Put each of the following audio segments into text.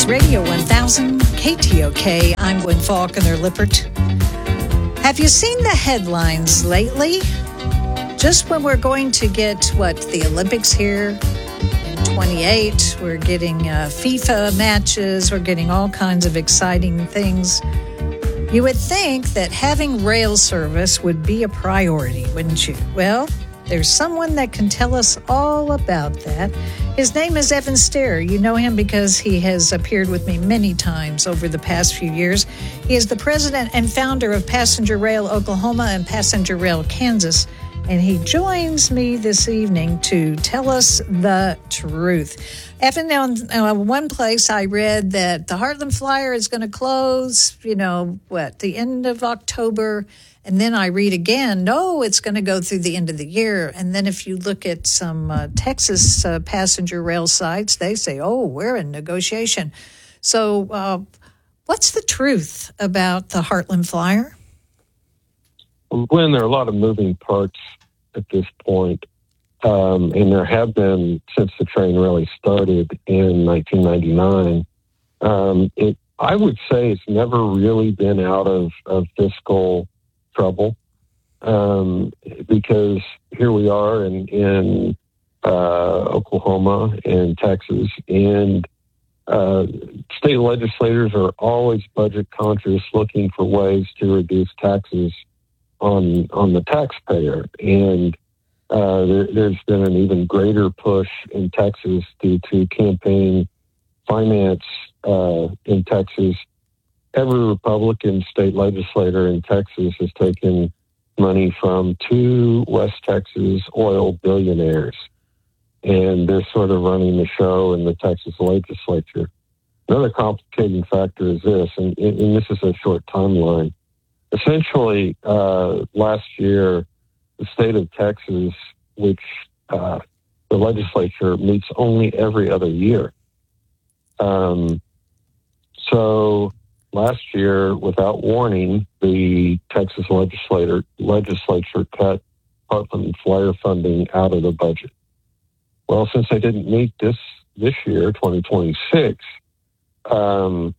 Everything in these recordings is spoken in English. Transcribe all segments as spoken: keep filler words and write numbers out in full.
Radio one thousand, K T O K. I'm Gwen Faulconer Lippert. Have you seen the headlines lately? Just when we're going to get, what, the Olympics here in twenty-eight, we're getting uh, FIFA matches, we're getting all kinds of exciting things. You would think that having rail service would be a priority, wouldn't you? Well, there's someone that can tell us all about that. His name is Evan Stair. You know him because he has appeared with me many times over the past few years. He is the president and founder of Passenger Rail Oklahoma and Passenger Rail Kansas. And he joins me this evening to tell us the truth. Evan, on uh, one place I read that the Heartland Flyer is going to close, you know, what, the end of October. And then I read again, no, it's going to go through the end of the year. And then if you look at some uh, Texas uh, passenger rail sites, they say, oh, we're in negotiation. So uh, what's the truth about the Heartland Flyer? Well, Gwen, there are a lot of moving parts at this point. Um, and there have been since the train really started in nineteen ninety-nine. Um, it, I would say it's never really been out of, of fiscal trouble, um, because here we are in, in uh, Oklahoma and Texas, and uh, state legislators are always budget conscious, looking for ways to reduce taxes on on the taxpayer. And uh, there, there's been an even greater push in Texas due to campaign finance uh, in Texas. Every Republican state legislator in Texas has taken money from two West Texas oil billionaires, and they're sort of running the show in the Texas legislature. Another complicating factor is this, and, and this is a short timeline. Essentially, uh, last year, the state of Texas, which uh, the legislature meets only every other year. Um, so... Last year, without warning, the Texas legislator legislature cut Heartland Flyer funding out of the budget. Well, since they didn't meet this this year, twenty twenty-six, um,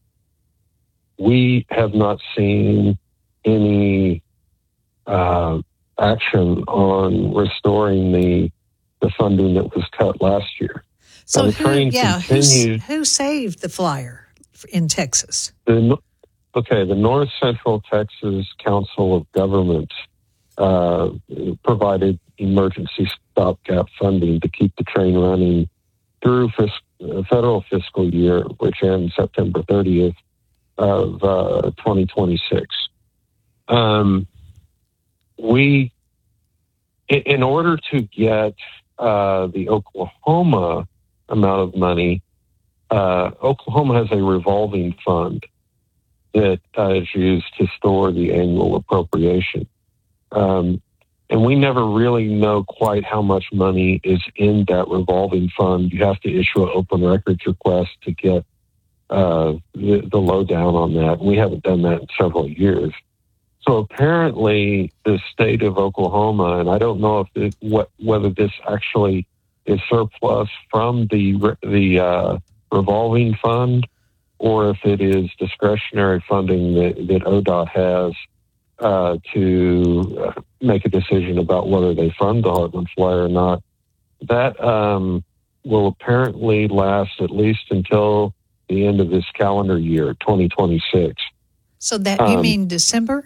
we have not seen any uh, action on restoring the the funding that was cut last year. So, the who, train yeah, continued, who saved the Flyer in Texas? The, okay, the North Central Texas Council of Governments uh, provided emergency stopgap funding to keep the train running through fis- uh, federal fiscal year, which ends September thirtieth of uh, twenty twenty-six. Um, we, in, in order to get uh, the Oklahoma amount of money, Uh, Oklahoma has a revolving fund that uh, is used to store the annual appropriation. Um, and we never really know quite how much money is in that revolving fund. You have to issue an open records request to get uh, the, the lowdown on that. We haven't done that in several years. So apparently the state of Oklahoma, and I don't know if it, what, whether this actually is surplus from the, the, uh, revolving fund, or if it is discretionary funding that, that O D O T has uh, to uh, make a decision about whether they fund the Heartland Flyer or not. That um, will apparently last at least until the end of this calendar year, twenty twenty-six. So that you um, mean December?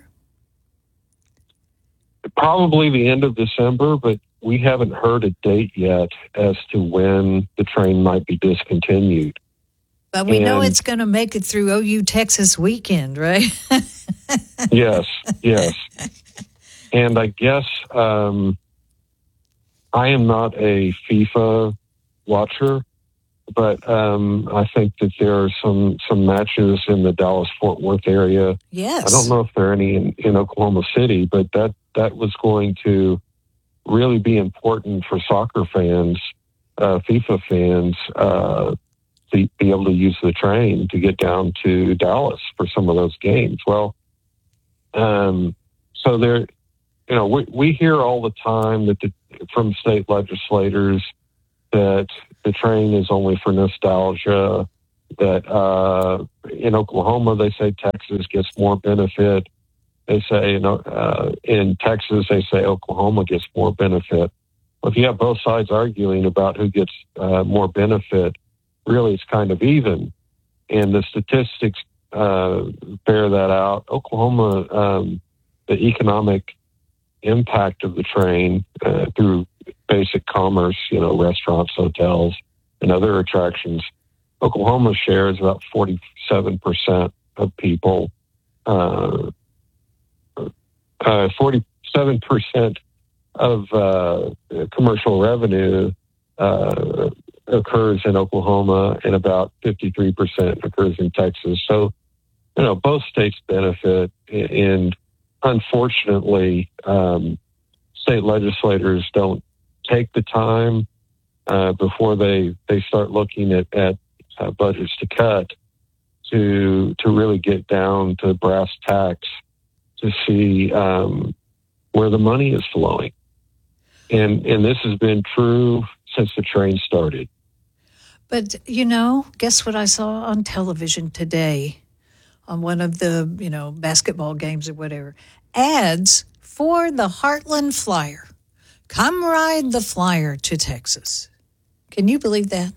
Probably the end of December, but we haven't heard a date yet as to when the train might be discontinued. But we and, know it's going to make it through O U Texas weekend, right? yes, yes. And I guess um, I am not a FIFA watcher, but um, I think that there are some, some matches in the Dallas-Fort Worth area. Yes. I don't know if there are any in, in Oklahoma City, but that, that was going to really be important for soccer fans, uh, FIFA fans, uh, to be able to use the train to get down to Dallas for some of those games. Well, um, so there, you know, we, we hear all the time that the, from state legislators that the train is only for nostalgia, that uh, in Oklahoma, they say Texas gets more benefit. They say, you know, uh, in Texas, they say Oklahoma gets more benefit. Well, if you have both sides arguing about who gets uh, more benefit, really it's kind of even. And the statistics uh, bear that out. Oklahoma, um, the economic impact of the train uh, through basic commerce, you know, restaurants, hotels, and other attractions, Oklahoma's share is about forty-seven percent of people, uh, uh, forty-seven percent of uh, commercial revenue uh, occurs in Oklahoma, and about fifty-three percent occurs in Texas. So, you know, both states benefit, and unfortunately, um, state legislators don't take the time uh, before they, they start looking at, at uh, budgets to cut to to really get down to brass tacks to see um, where the money is flowing. And and this has been true since the train started. But, you know, guess what I saw on television today on one of the, you know, basketball games or whatever? Ads for the Heartland Flyer. Come ride the Flyer to Texas. Can you believe that?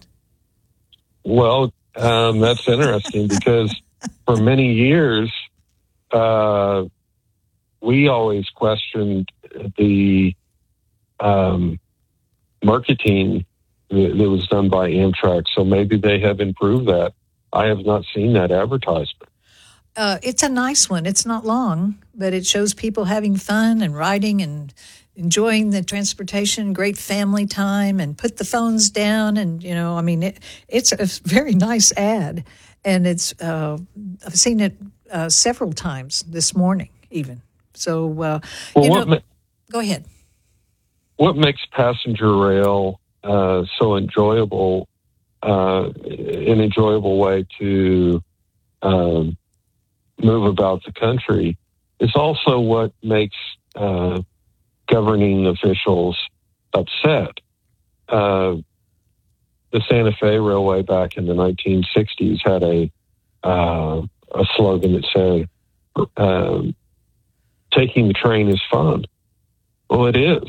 Well, um, that's interesting because for many years, uh, we always questioned the um, marketing that was done by Amtrak. So maybe they have improved that. I have not seen that advertisement. Uh, it's a nice one. It's not long, but it shows people having fun and riding and enjoying the transportation, great family time, and put the phones down. And, you know, I mean, it, it's a very nice ad. And it's uh, I've seen it uh, several times this morning even. So, uh, well, you know, what ma- go ahead. What makes passenger rail uh, so enjoyable, uh, an enjoyable way to um, move about the country is also what makes uh, governing officials upset. Uh, the Santa Fe Railway back in the nineteen sixties had a uh, a slogan that said, um, taking the train is fun. Well, it is.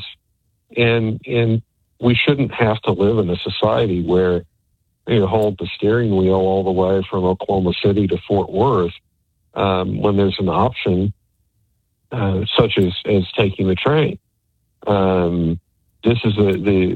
And and we shouldn't have to live in a society where you hold the steering wheel all the way from Oklahoma City to Fort Worth um, when there's an option uh, such as, as taking the train. Um, this is the, the,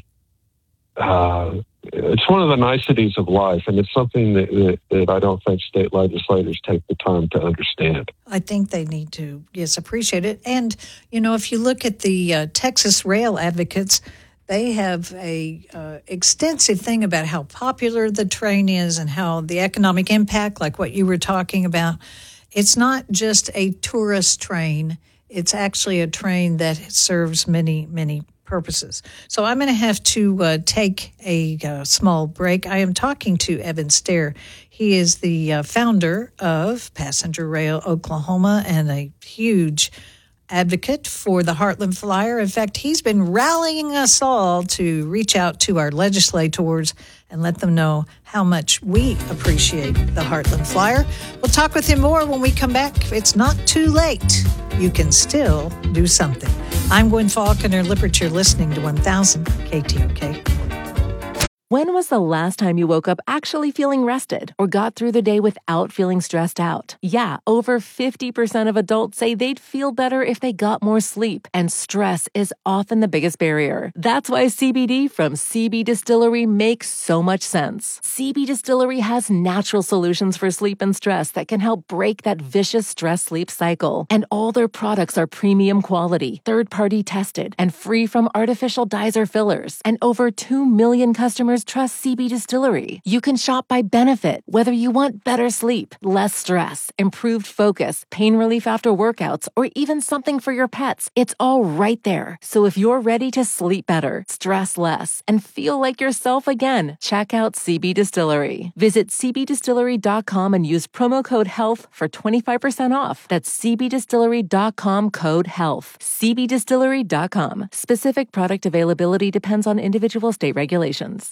the uh, it's one of the niceties of life, and it's something that, that, that I don't think state legislators take the time to understand. I think they need to, yes, appreciate it. And, you know, if you look at the uh, Texas Rail Advocates, they have a uh, extensive thing about how popular the train is and how the economic impact, like what you were talking about. It's not just a tourist train. It's actually a train that serves many, many purposes. So I'm going to have to uh, take a uh, small break. I am talking to Evan Stair. He is the uh, founder of Passenger Rail Oklahoma and a huge advocate for the Heartland Flyer. In fact, he's been rallying us all to reach out to our legislators and let them know how much we appreciate the Heartland Flyer. We'll talk with him more when we come back. It's not too late. You can still do something. I'm Gwen Faulconer Lippert. You're listening to one thousand K T O K. When was the last time you woke up actually feeling rested or got through the day without feeling stressed out? Yeah, over fifty percent of adults say they'd feel better if they got more sleep, and stress is often the biggest barrier. That's why C B D from C B Distillery makes so much sense. C B Distillery has natural solutions for sleep and stress that can help break that vicious stress-sleep cycle. And all their products are premium quality, third-party tested, and free from artificial dyes or fillers. And over two million customers trust C B Distillery. You can shop by benefit, whether you want better sleep, less stress, improved focus, pain relief after workouts, or even something for your pets. It's all right there. So if you're ready to sleep better, stress less, and feel like yourself again, check out C B Distillery. Visit c b distillery dot com and use promo code HEALTH for twenty-five percent off. That's c b distillery dot com code HEALTH. c b distillery dot com. Specific product availability depends on individual state regulations.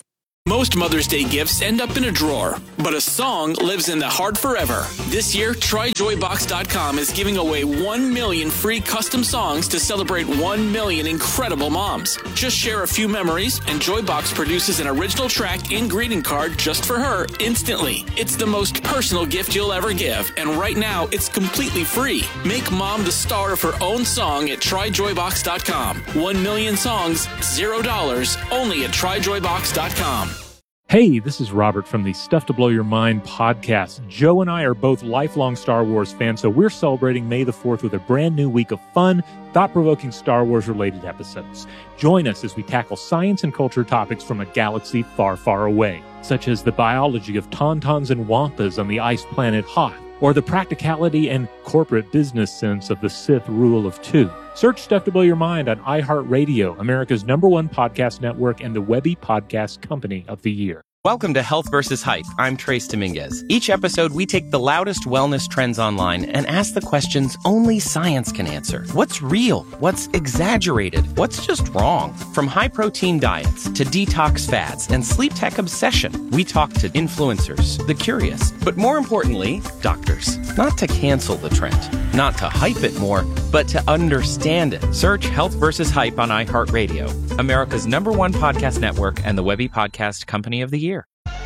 Most Mother's Day gifts end up in a drawer, but a song lives in the heart forever. This year, try joy box dot com is giving away one million free custom songs to celebrate one million incredible moms. Just share a few memories, and Joybox produces an original track and greeting card just for her instantly. It's the most personal gift you'll ever give, and right now, it's completely free. Make mom the star of her own song at try joy box dot com. One million songs, zero dollars, only at try joy box dot com. Hey, this is Robert from the Stuff to Blow Your Mind podcast. Joe and I are both lifelong Star Wars fans, so we're celebrating May the fourth with a brand new week of fun, thought-provoking Star Wars-related episodes. Join us as we tackle science and culture topics from a galaxy far, far away, such as the biology of tauntauns and wampas on the ice planet Hoth, or the practicality and corporate business sense of the Sith rule of two. Search Stuff to Blow Your Mind on iHeartRadio, America's number one podcast network and the Webby Podcast Company of the Year. Welcome to Health versus Hype. I'm Trace Dominguez. Each episode, we take the loudest wellness trends online and ask the questions only science can answer. What's real? What's exaggerated? What's just wrong? From high-protein diets to detox fads and sleep tech obsession, we talk to influencers, the curious, but more importantly, doctors. Not to cancel the trend, not to hype it more, but to understand it. Search Health versus Hype on iHeartRadio, America's number one podcast network and the Webby Podcast Company of the Year.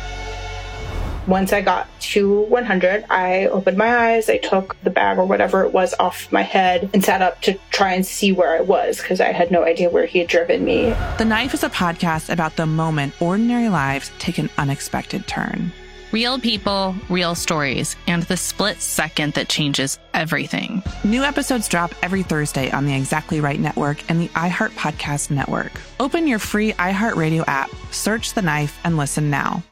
Once I got to one hundred, I opened my eyes, I took the bag or whatever it was off my head and sat up to try and see where I was because I had no idea where he had driven me. The Knife is a podcast about the moment ordinary lives take an unexpected turn. Real people, real stories, and the split second that changes everything. New episodes drop every Thursday on the Exactly Right Network and the iHeart Podcast Network. Open your free iHeartRadio app, search The Knife, and listen now.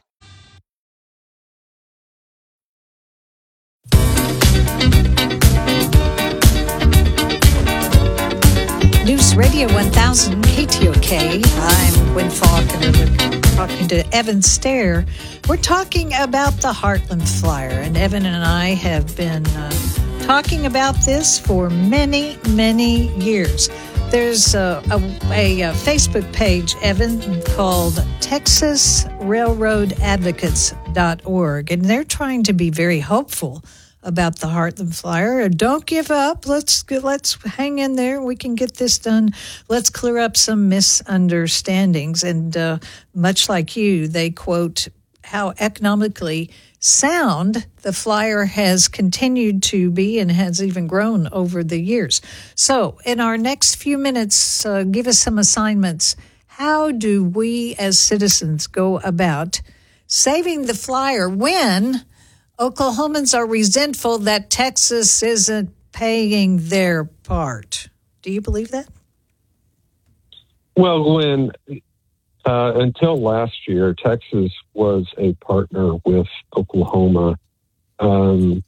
News Radio one thousand K T O K. I'm Gwen Faulkner. We're talking to Evan Stair. We're talking about the Heartland Flyer, and Evan and I have been uh, talking about this for many, many years. There's a, a, a, a Facebook page, Evan, called Texas Railroad Advocates dot org, and they're trying to be very hopeful about the Heartland Flyer. Don't give up. Let's let's hang in there. We can get this done. Let's clear up some misunderstandings. And uh, much like you, they quote how economically sound the Flyer has continued to be and has even grown over the years. So in our next few minutes, uh, give us some assignments. How do we as citizens go about saving the Flyer when Oklahomans are resentful that Texas isn't paying their part? Do you believe that? Well, when uh, until last year, Texas was a partner with Oklahoma. Um,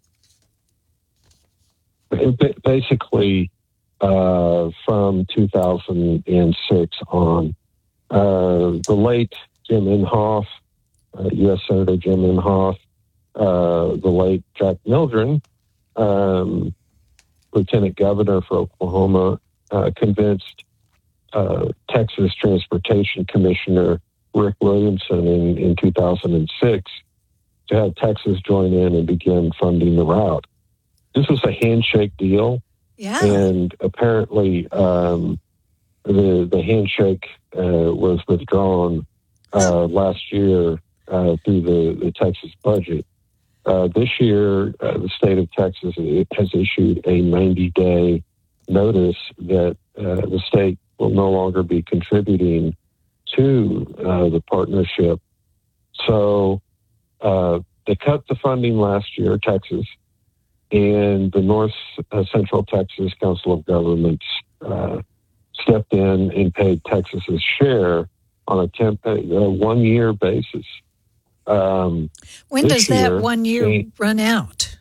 basically, uh, from two thousand six on, uh, the late Jim Inhofe, uh, U S Senator Jim Inhofe, Uh, the late Jack Mildren, um, Lieutenant Governor for Oklahoma, uh, convinced uh, Texas Transportation Commissioner Rick Williamson in, in two thousand six to have Texas join in and begin funding the route. This was a handshake deal, yeah. and apparently um, the the handshake uh, was withdrawn uh, last year uh, through the, the Texas budget. Uh, this year, uh, the state of Texas has issued a ninety-day notice that uh, the state will no longer be contributing to uh, the partnership. So uh, they cut the funding last year, Texas, and the North uh, Central Texas Council of Governments uh, stepped in and paid Texas's share on a, temp- a one-year basis. Um, when does that year, one year the, run out?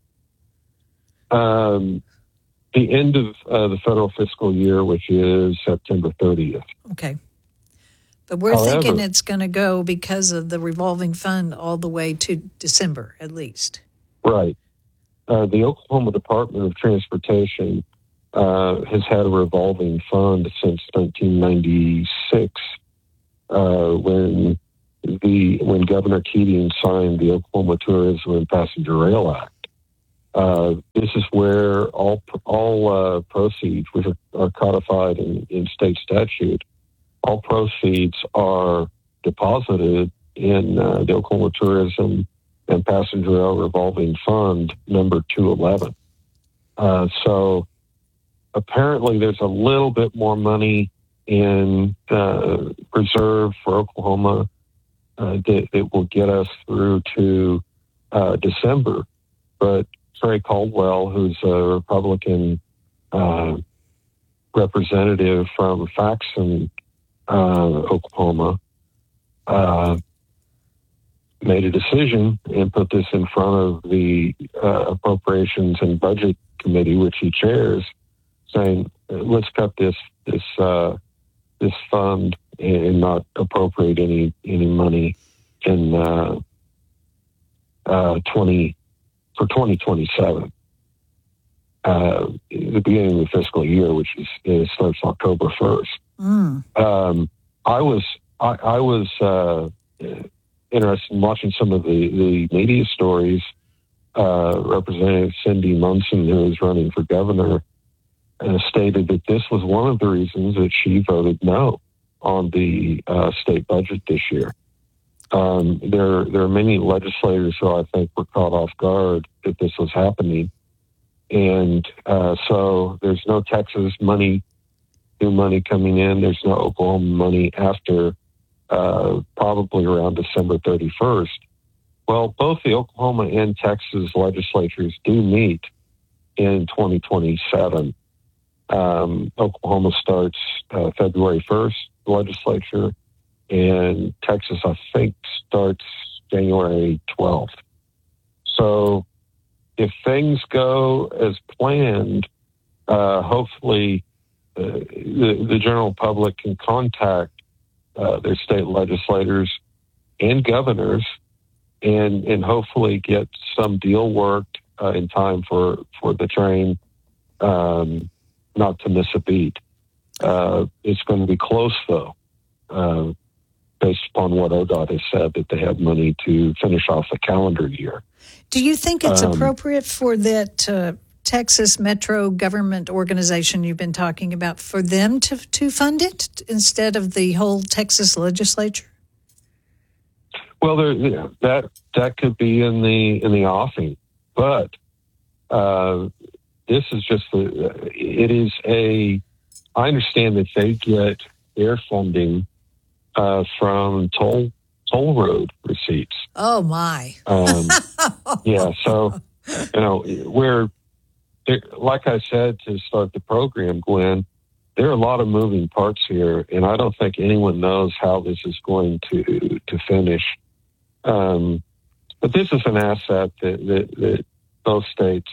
Um, the end of uh, the federal fiscal year, which is September thirtieth. Okay. But we're However, thinking it's going to go because of the revolving fund all the way to December, at least. Right. Uh, the Oklahoma Department of Transportation uh, has had a revolving fund since nineteen ninety-six, uh, when the when Governor Keating signed the Oklahoma Tourism and Passenger Rail Act. Uh, this is where all all uh, proceeds, which are, are codified in, in state statute, all proceeds are deposited in uh, the Oklahoma Tourism and Passenger Rail Revolving Fund number two eleven. Uh, so apparently there's a little bit more money in uh, reserve for Oklahoma uh, that, that will get us through to uh, December. But Trey Caldwell, who's a Republican uh, representative from Faxon, uh, Oklahoma, uh, made a decision and put this in front of the uh, Appropriations and Budget Committee, which he chairs, saying, let's cut this this uh, this fund and not appropriate any any money in uh, uh, twenty for twenty twenty-seven, uh, the beginning of the fiscal year, which is, is starts October first. Mm. Um, I was I, I was uh, interested in watching some of the, the media stories. Uh, Representative Cindy Munson, who is running for governor, uh, stated that this was one of the reasons that she voted no on the uh, state budget this year. Um, there, there are many legislators who I think were caught off guard that this was happening. And uh, so there's no Texas money, new money coming in. There's no Oklahoma money after uh, probably around December thirty-first. Well, both the Oklahoma and Texas legislatures do meet in twenty twenty-seven. Um, Oklahoma starts uh, February first, the legislature, and Texas, I think, starts January twelfth. So if things go as planned, uh, hopefully uh, the, the general public can contact uh, their state legislators and governors and and hopefully get some deal worked uh, in time for, for the train um, not to miss a beat. Uh, it's going to be close, though, uh, based upon what O D O T has said, that they have money to finish off the calendar year. Do you think it's Um, appropriate for that uh, Texas Metro government organization you've been talking about, for them to, to fund it instead of the whole Texas legislature? Well, there, yeah, that that could be in the in the offing, but uh, this is just the. It is a. I understand that they get their funding uh, from toll toll road receipts. Oh my! Um, yeah, so you know we're like I said to start the program, Gwen. There are a lot of moving parts here, and I don't think anyone knows how this is going to to finish. Um, but this is an asset that, that, that both states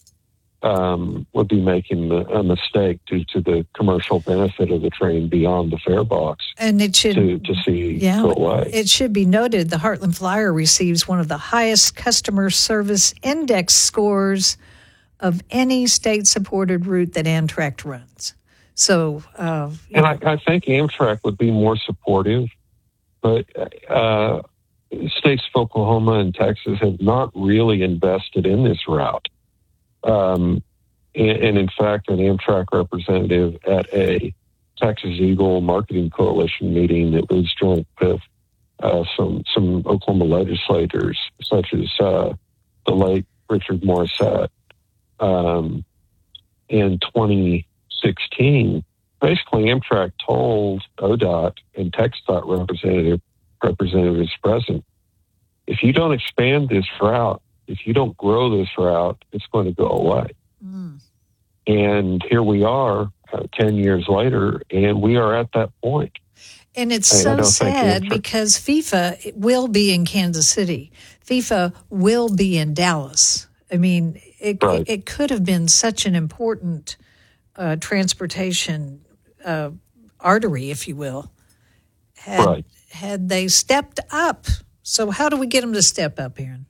um, would be making a mistake due to the commercial benefit of the train beyond the fare box. And it should to, to see yeah, go away. It should be noted the Heartland Flyer receives one of the highest customer service index scores of any state-supported route that Amtrak runs. So, uh, and I, I think Amtrak would be more supportive, but uh, states of Oklahoma and Texas have not really invested in this route. Um, and, and in fact, an Amtrak representative at a Texas Eagle Marketing Coalition meeting that was joined with uh, some some Oklahoma legislators, such as uh, the late Richard Morissette, um, in twenty sixteen, basically Amtrak told O D O T and TxDOT representative representatives present, if you don't expand this route, if you don't grow this route, it's going to go away. Mm. And here we are uh, ten years later, and we are at that point. And it's I, so I sad Amtrak- because FIFA will be in Kansas City. FIFA will be in Dallas. I mean, it, right. it, it could have been such an important uh, transportation uh, artery, if you will, had, right. had they stepped up. So how do we get them to step up, Aaron?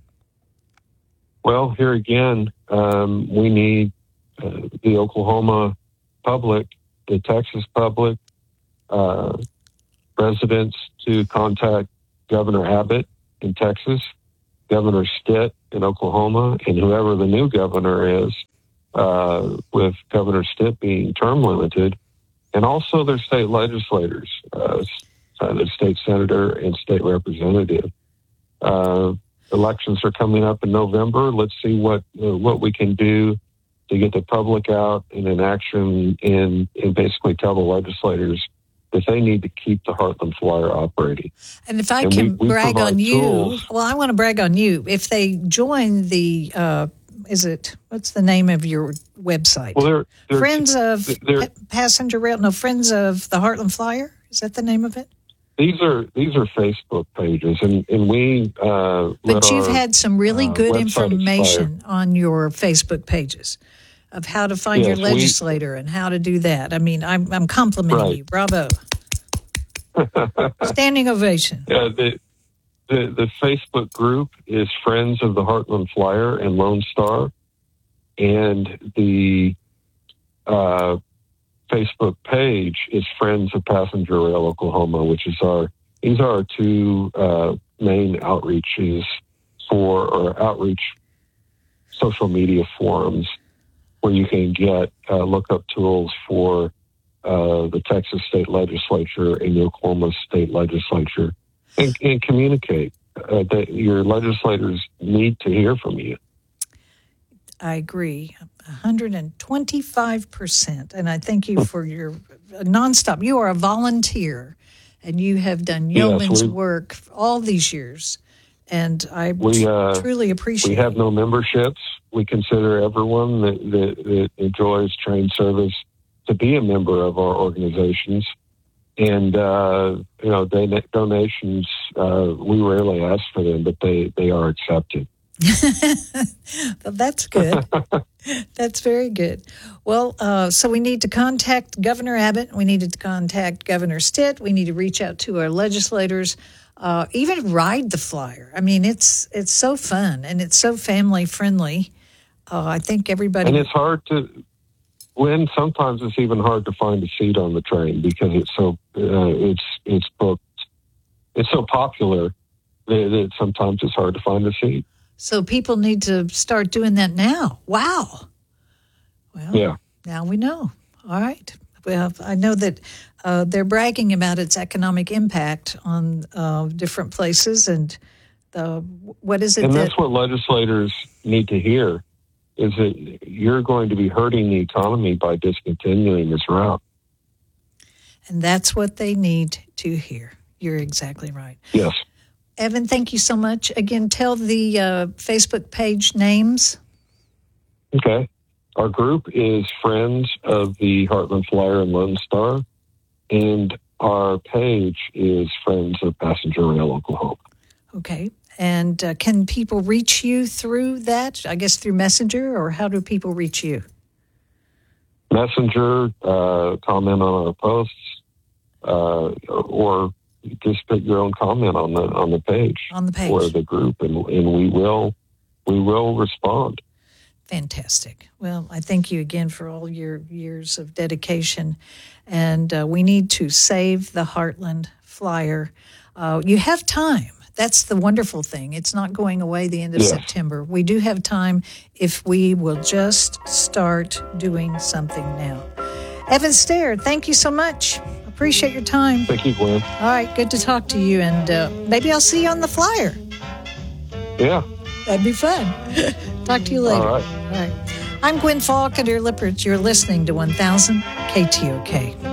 Well, here again, um, we need uh, the Oklahoma public, the Texas public, uh, residents to contact Governor Abbott in Texas, Governor Stitt in Oklahoma, and whoever the new governor is, uh, with Governor Stitt being term limited, and also their state legislators, uh, the state senator and state representative. Uh, elections are coming up in November. Let's see what uh, what we can do to get the public out and in action, and, and basically tell the legislators that they need to keep the Heartland Flyer operating. And if I and can we, we brag on you, tools. well, I want to brag on you. If they join the, uh, is it, what's the name of your website? Well, they're, they're, Friends of they're, pa- Passenger Rail, no, Friends of the Heartland Flyer? Is that the name of it? These are these are Facebook pages, and, and we uh, But you've our, had some really uh, good website information expire. on your Facebook pages of how to find Yes, your we- legislator and how to do that. I mean, I'm, I'm complimenting Right. you. Bravo. Standing ovation. Yeah, the, the the Facebook group is Friends of the Heartland Flyer and Lone Star, and the uh, Facebook page is Friends of Passenger Rail Oklahoma, which is our these are our two uh, main outreaches for or outreach social media forums where you can get uh, lookup tools for uh, the Texas State Legislature and the Oklahoma State Legislature, and, and communicate uh, that your legislators need to hear from you. I agree, one hundred twenty-five percent. And I thank you for your nonstop. You are a volunteer, and you have done yeoman's we- work all these years. And I We, uh, truly appreciate We have no memberships. We consider everyone that, that, that enjoys train service to be a member of our organizations. And, uh, you know, don- donations, uh, we rarely ask for them, but they, they are accepted. Well, that's good. That's very good. Well, uh, so we need to contact Governor Abbott. We needed to contact Governor Stitt. We need to reach out to our legislators. Uh, even ride the flyer. I mean, it's it's so fun and it's so family friendly. Uh, I think everybody. And it's hard to, when sometimes it's even hard to find a seat on the train because it's so uh, it's it's booked. It's so popular that, that sometimes it's hard to find a seat. So people need to start doing that now. Wow. Well, Yeah. now we know. All right. Well, I know that uh, they're bragging about its economic impact on uh, different places, and the what is it? And that, that's what legislators need to hear, is that you're going to be hurting the economy by discontinuing this route. And that's what they need to hear. You're exactly right. Yes. Evan, thank you so much. Again, tell the uh, Facebook page names. Okay. Our group is Friends of the Heartland Flyer and Lone Star, and our page is Friends of Passenger Rail Oklahoma. Okay. And uh, can people reach you through that? I guess through Messenger, or how do people reach you? Messenger, uh, comment on our posts, uh, or just put your own comment on the on the page On the page. or the group, and, and we will we will respond. Fantastic. Well, I thank you again for all your years of dedication. And uh, we need to save the Heartland Flyer. Uh, you have time. That's the wonderful thing. It's not going away the end of Yes. September. We do have time if we will just start doing something now. Evan Stair, thank you so much. Appreciate your time. Thank you, Gwen. All right, good to talk to you. And uh, maybe I'll see you on the flyer. Yeah. That'd be fun. Talk to you later. All right. All right. I'm Gwen Falk and Lippert. You're listening to one thousand K T O K.